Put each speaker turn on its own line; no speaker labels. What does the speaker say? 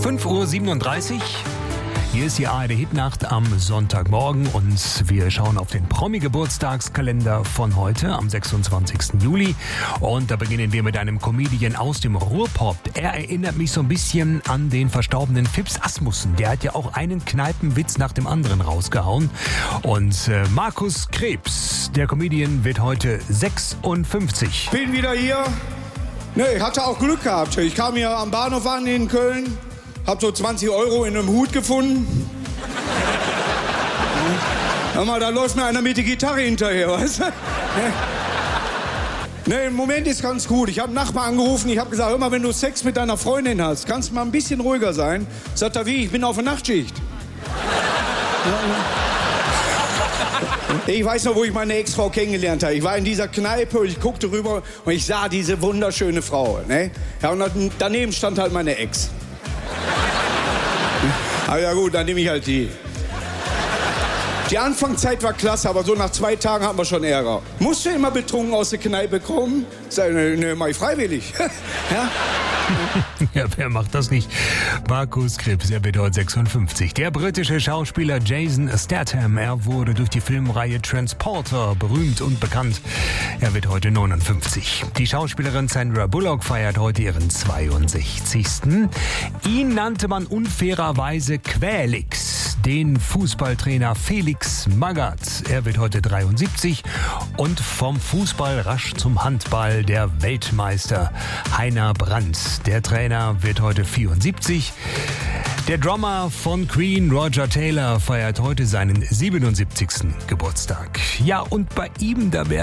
5:37 Uhr. Hier ist die ARD Hitnacht am Sonntagmorgen und wir schauen auf den Promi-Geburtstagskalender von heute am 26. Juli. Und da beginnen wir mit einem Comedian aus dem Ruhrpott. Er erinnert mich so ein bisschen an den verstorbenen Fips Asmussen. Der hat ja auch einen Kneipenwitz nach dem anderen rausgehauen. Und Markus Krebs, der Comedian, wird heute 56.
Bin wieder hier. Nee, hatte auch Glück gehabt. Ich kam hier am Bahnhof an in Köln. Hab so 20 Euro in einem Hut gefunden. Hör mal, da läuft mir einer mit der Gitarre hinterher, weißt du? Nee, im Moment ist ganz gut. Ich habe einen Nachbar angerufen, ich habe gesagt, hör mal, wenn du Sex mit deiner Freundin hast, kannst du mal ein bisschen ruhiger sein. Sagt er, wie? Ich bin auf der Nachtschicht. Ich weiß noch, wo ich meine Ex-Frau kennengelernt habe. Ich war in dieser Kneipe, ich guckte rüber und ich sah diese wunderschöne Frau. Ne? Ja, und daneben stand halt meine Ex. Aber ja gut, dann nehme ich halt die. Die Anfangszeit war klasse, aber so nach 2 Tagen hatten wir schon Ärger. Musst du immer betrunken aus der Kneipe kommen? Sag, ne, mach ich freiwillig. Ja?
Ja, wer macht das nicht? Markus Krebs, er wird heute 56. Der britische Schauspieler Jason Statham, er wurde durch die Filmreihe Transporter berühmt und bekannt. Er wird heute 59. Die Schauspielerin Sandra Bullock feiert heute ihren 62. Ihn nannte man unfairerweise Quälix. Den Fußballtrainer Felix Magath, er wird heute 73. Und vom Fußball rasch zum Handball der Weltmeister Heiner Brandt. Der Trainer wird heute 74. Der Drummer von Queen, Roger Taylor, feiert heute seinen 77. Geburtstag. Ja, und bei ihm, da wäre